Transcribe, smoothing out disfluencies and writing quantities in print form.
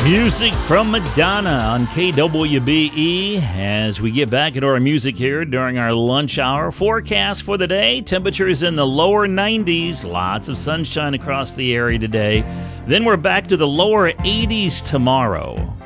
Music from Madonna on KWBE as we get back into our music here during our lunch hour. Forecast for the day, temperatures in the lower 90s, lots of sunshine across the area today. Then we're back to the lower 80s tomorrow.